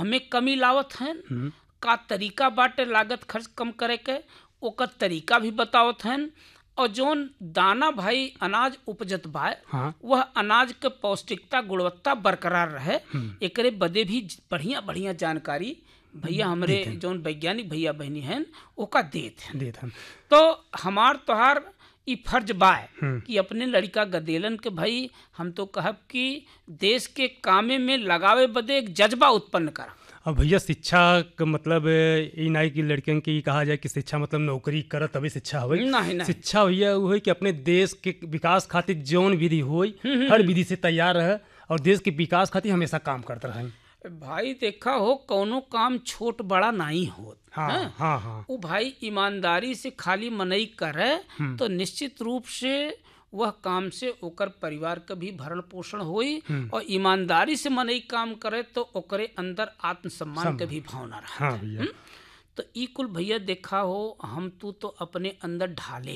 हमें कमी लावत हैं, का तरीका बाटे लागत खर्च कम करे के, ओकर तरीका भी बतावत हैं। और जौन दाना भाई अनाज उपजत बा, वह अनाज के पौष्टिकता गुणवत्ता बरकरार रहे, एकरे बदे भी बढ़िया बढ़िया जानकारी भैया हमरे जौन वैज्ञानिक भैया बहनी हैं ओका देत हैं। तो हमार तोहार ई फर्ज बा कि अपने लड़का गदेलन के भाई हम तो कहब कि देश के कामे में लगावे बदे एक जज्बा उत्पन्न करा। अब भैया शिक्षा का मतलब ये नहीं कि लड़कियन के कहा जाए कि शिक्षा मतलब नौकरी कर तभी शिक्षा हो। नहीं। शिक्षा भैया वो है कि अपने देश के विकास खातिर जौन विधि हो हर विधि से तैयार रहे और देश के विकास खातिर हमेशा काम करते रहे। भाई देखा हो कौनो काम छोट बड़ा नहीं हो। हाँ। वो भाई ईमानदारी से खाली मनई करे तो निश्चित रूप से वह काम से ओकर परिवार का भी भरण पोषण होई, और ईमानदारी से मनई काम करे तो ओकरे अंदर आत्मसम्मान के भी भावना रहा। तो ई कुल भैया देखा हो हम तू तो अपने अंदर ढाले।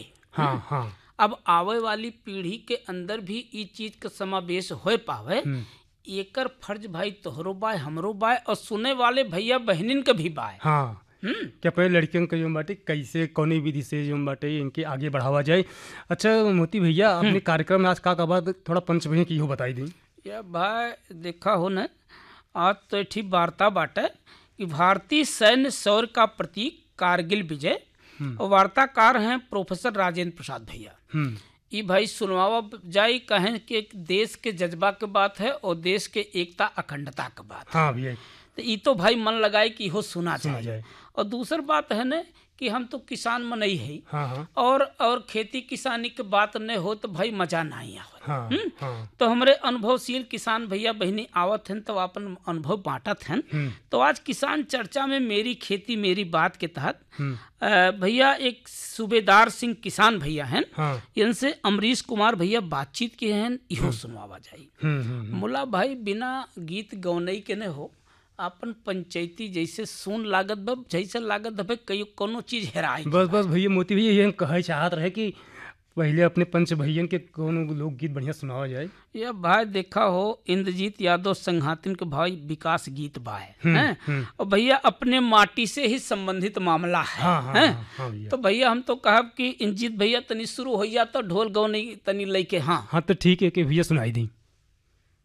अब आवे वाली पीढ़ी के अंदर भी ई चीज का समावेश हो पावे, एकर फर्ज भाई तोहरो बाय हमरो बाय और सुने वाले भैया बहनिन के भी बाय। कि अपने लड़कियों का जो बाटे कैसे कौनी विधि से जो बाटे इनके आगे बढ़ावा जाए। अच्छा मोती भैया अपने कार्यक्रम में आज का बात थोड़ा पंच भैया की हो बताई दी। या भाई देखा हो न आज तो ठीक वार्ता बाटे कि भारतीय सैन्य शौर्य का प्रतीक कारगिल विजय, और वार्ताकार हैं प्रोफेसर राजेंद्र प्रसाद भैया। ये भाई सुनवावा जाई कहें कि देश के जज्बा के बात है और देश के एकता अखंडता की बात है। भैया तो ये तो भाई मन लगाए कि हो सुना जाए। और दूसर बात है न कि हम तो किसान मनई है, और खेती किसानी के बात न हो तो भाई मजा नहीं आवत। तो हमारे अनुभवशील किसान भैया बहनी आवत हैं तो अपन अनुभव बांटत हैं। तो आज किसान चर्चा में मेरी खेती मेरी बात के तहत भैया एक सूबेदार सिंह किसान भैया हैं, इनसे अमरीश कुमार भैया बातचीत किए हैं, इहो सुनवावा जाई। मुला भाई बिना गीत गौनई के न हो अपन पंचायती जैसे सुन लागत बब जैसे लागत है कई कोनो चीज हेराई। बस भैया मोती भैया ये कहे चाहत रहे कि पहले अपने पंच भैयन के कोनो लोकगीत बढ़िया सुनावा जाए। ये भाई देखा हो इंद्रजीत यादव संघातिन के भाई विकास गीत बा है, और भैया अपने माटी से ही संबंधित मामला है। तो भैया हम तो कहब कि इंद्रजीत भैया तनी शुरू हो तो ढोल गौनी तनी लेके। हाँ तो ठीक है कि भैया सुनाई दी।